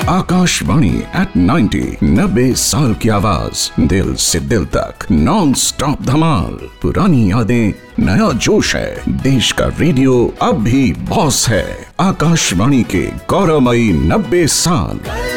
Akashvani eight 90, 90 साल की आवाज, दिल से दिल तक नॉन स्टॉप धमाल। पुरानी यादें, नया जोश है, देश का रेडियो अब भी बॉस है। आकाशवाणी के गौरवमयी 90 साल।